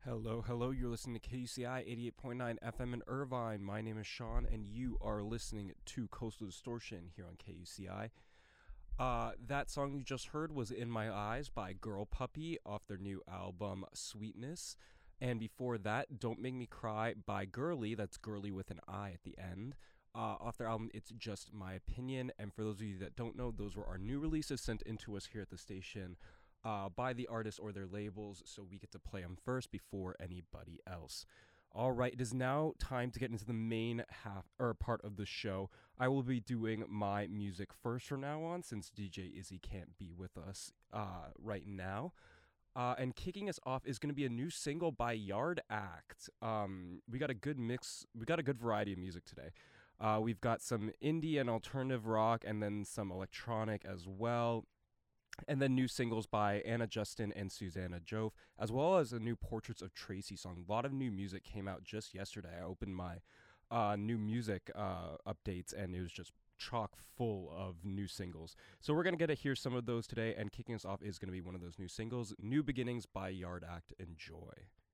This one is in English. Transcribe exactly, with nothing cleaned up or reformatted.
Hello, hello. You're listening to K U C I eighty-eight point nine F M in Irvine. My name is Sean, and you are listening to Coastal Distortion here on K U C I. Uh, that song you just heard was In My Eyes by Girl Puppy off their new album Sweetness. And before that, Don't Make Me Cry by Girly, that's Girly with an I at the end, uh, off their album It's Just My Opinion. And for those of you that don't know, those were our new releases sent into us here at the station uh, by the artists or their labels, so we get to play them first before anybody else. All right, it is now time to get into the main half or part of the show. I will be doing my music first from now on, since D J Izzy can't be with us uh, right now. Uh, and kicking us off is going to be a new single by Yard Act. Um, we got a good mix. We got a good variety of music today. Uh, we've got some indie and alternative rock, and then some electronic as well. And then new singles by Anna Justin and Susanna Jove, as well as a new Portraits of Tracy song. A lot of new music came out just yesterday. I opened my uh, new music uh, updates, and it was just chock full of new singles. So we're going to get to hear some of those today, and kicking us off is going to be one of those new singles, New Beginnings by Yard Act. Enjoy.